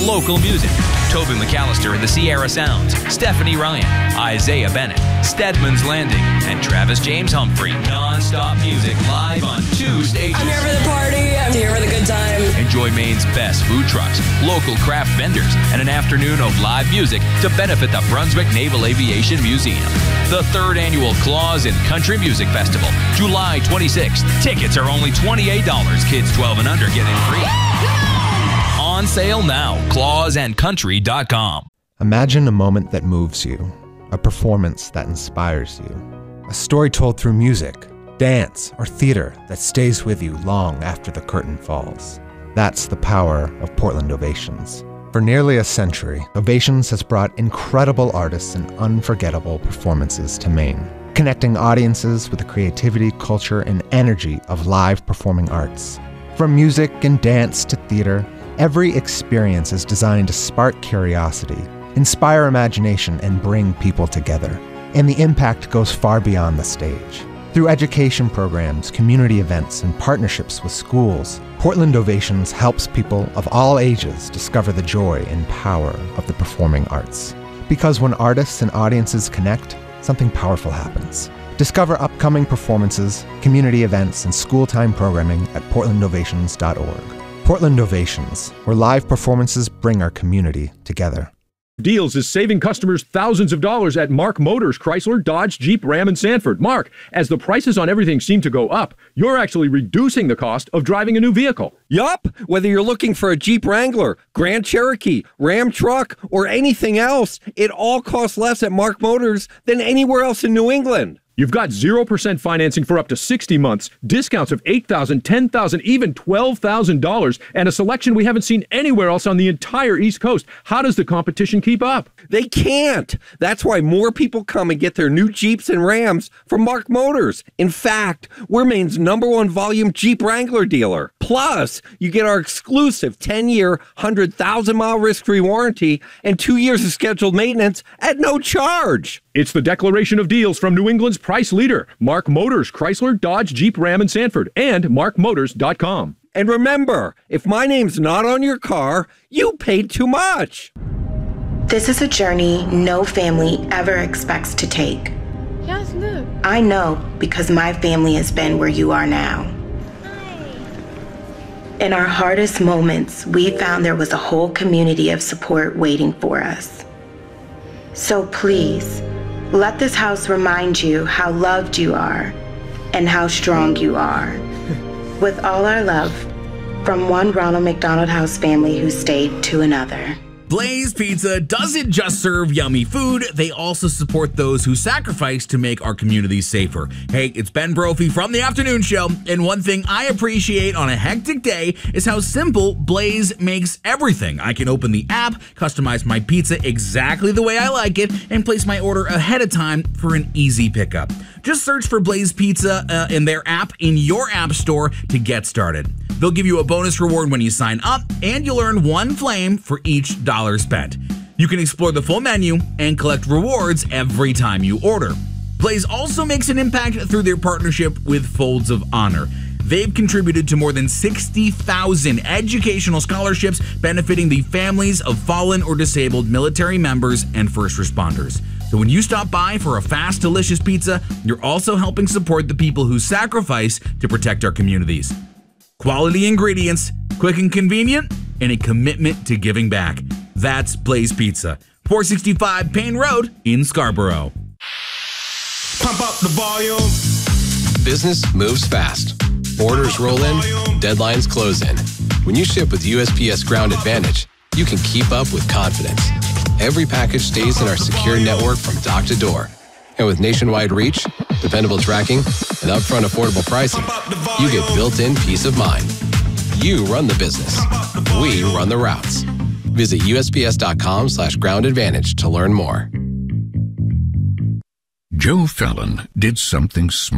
local music. Toby McAllister and the Sierra Sounds, Stephanie Ryan, Isaiah Bennett, Stedman's Landing, and Travis James Humphrey. Non-stop music live on 2 stages. I'm here for the party. I'm here for the good time. Enjoy Maine's best food trucks, local craft vendors, and an afternoon of live music to benefit the Brunswick Naval Aviation Museum. The 3rd annual Claws and Country Music Festival, July 26th. Tickets are only $28. Kids 12 and under get in free. On sale now. clawsandcountry.com. Imagine a moment that moves you, a performance that inspires you, a story told through music, dance, or theater that stays with you long after the curtain falls. That's the power of Portland Ovations. For nearly a century, Ovations has brought incredible artists and unforgettable performances to Maine, connecting audiences with the creativity, culture, and energy of live performing arts. From music and dance to theater, every experience is designed to spark curiosity, inspire imagination, and bring people together. And the impact goes far beyond the stage. Through education programs, community events, and partnerships with schools, Portland Ovations helps people of all ages discover the joy and power of the performing arts. Because when artists and audiences connect, something powerful happens. Discover upcoming performances, community events, and school-time programming at portlandovations.org. Portland Ovations, where live performances bring our community together. Deals is saving customers thousands of dollars at Mark Motors, Chrysler, Dodge, Jeep, Ram, and Sanford. Mark, as the prices on everything seem to go up, you're actually reducing the cost of driving a new vehicle. Yup! Whether you're looking for a Jeep Wrangler, Grand Cherokee, Ram truck, or anything else, it all costs less at Mark Motors than anywhere else in New England. You've got 0% financing for up to 60 months, discounts of $8,000, $10,000, even $12,000, and a selection we haven't seen anywhere else on the entire East Coast. How does the competition keep up? They can't. That's why more people come and get their new Jeeps and Rams from Mark Motors. In fact, we're Maine's #1 volume Jeep Wrangler dealer. Plus, you get our exclusive 10-year, 100,000-mile risk-free warranty and 2 years of scheduled maintenance at no charge. It's the declaration of deals from New England's price leader, Mark Motors, Chrysler, Dodge, Jeep, Ram, and Sanford, and markmotors.com. And remember, if my name's not on your car, you paid too much. This is a journey no family ever expects to take. Yes, look. I know because my family has been where you are now. In our hardest moments, we found there was a whole community of support waiting for us. So please, let this house remind you how loved you are and how strong you are. With all our love, from one Ronald McDonald House family who stayed to another. Blaze Pizza doesn't just serve yummy food, they also support those who sacrifice to make our communities safer. Hey, it's Ben Brophy from The Afternoon Show, and one thing I appreciate on a hectic day is how simple Blaze makes everything. I can open the app, customize my pizza exactly the way I like it, and place my order ahead of time for an easy pickup. Just search for Blaze Pizza in their app in your app store to get started. They'll give you a bonus reward when you sign up, and you'll earn 1 flame for each dollar spent. You can explore the full menu and collect rewards every time you order. Blaze also makes an impact through their partnership with Folds of Honor. They've contributed to more than 60,000 educational scholarships benefiting the families of fallen or disabled military members and first responders. So when you stop by for a fast, delicious pizza, you're also helping support the people who sacrifice to protect our communities. Quality ingredients, quick and convenient, and a commitment to giving back. That's Blaze Pizza, 465 Payne Road in Scarborough. Pump up the volume. Business moves fast. Orders roll in, deadlines close in. When you ship with USPS Ground Advantage, you can keep up with confidence. Every package stays in our secure network from dock to door. And with nationwide reach, dependable tracking, and upfront affordable pricing, you get built-in peace of mind. You run the business. We run the routes. Visit USPS.com/Ground Advantage to learn more. Joe Fallon did something smart.